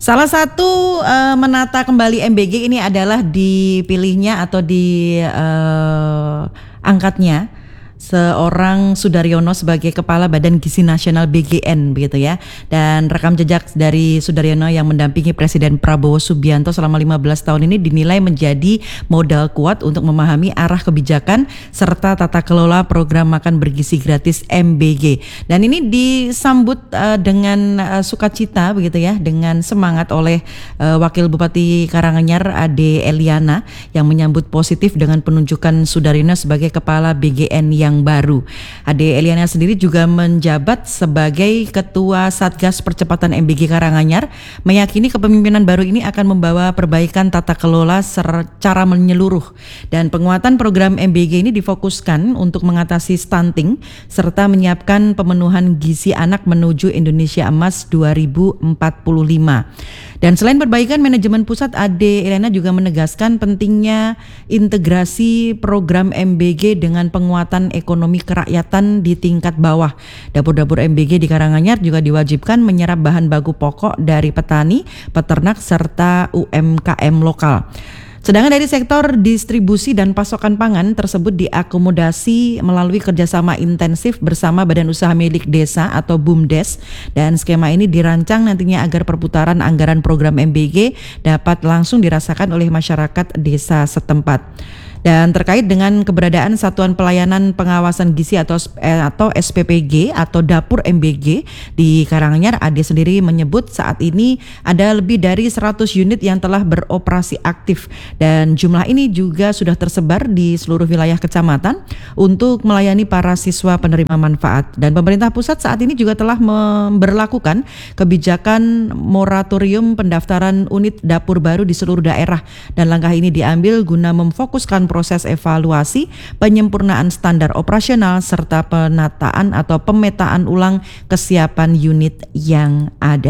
Salah satu menata kembali MBG ini adalah dipilihnya atau diangkatnya seorang Sudaryono sebagai Kepala Badan Gizi Nasional BGN begitu ya. Dan rekam jejak dari Sudaryono yang mendampingi Presiden Prabowo Subianto selama 15 tahun ini dinilai menjadi modal kuat untuk memahami arah kebijakan serta tata kelola program makan bergizi gratis MBG. Dan ini disambut dengan sukacita begitu ya, dengan semangat oleh Wakil Bupati Karanganyar Ade Eliana yang menyambut positif dengan penunjukan Sudaryono sebagai Kepala BGN yang baru. Ade Eliana sendiri juga menjabat sebagai Ketua Satgas Percepatan MBG Karanganyar, meyakini kepemimpinan baru ini akan membawa perbaikan tata kelola secara menyeluruh dan penguatan program MBG ini difokuskan untuk mengatasi stunting serta menyiapkan pemenuhan gizi anak menuju Indonesia Emas 2045. Dan selain perbaikan manajemen pusat, Ade Eliana juga menegaskan pentingnya integrasi program MBG dengan penguatan ekonomi kerakyatan di tingkat bawah. Dapur-dapur MBG di Karanganyar juga diwajibkan menyerap bahan baku pokok dari petani, peternak, serta UMKM lokal. Sedangkan dari sektor distribusi dan pasokan pangan tersebut diakomodasi melalui kerjasama intensif bersama Badan Usaha Milik Desa atau BUMDes, dan skema ini dirancang nantinya agar perputaran anggaran program MBG dapat langsung dirasakan oleh masyarakat desa setempat. Dan terkait dengan keberadaan Satuan Pelayanan Pengawasan Gizi atau SPPG atau Dapur MBG di Karanganyar, Ade sendiri menyebut saat ini ada lebih dari 100 unit yang telah beroperasi aktif dan jumlah ini juga sudah tersebar di seluruh wilayah kecamatan untuk melayani para siswa penerima manfaat. Dan pemerintah pusat saat ini juga telah memberlakukan kebijakan moratorium pendaftaran unit dapur baru di seluruh daerah, dan langkah ini diambil guna memfokuskan proses evaluasi, penyempurnaan standar operasional, serta penataan atau pemetaan ulang kesiapan unit yang ada.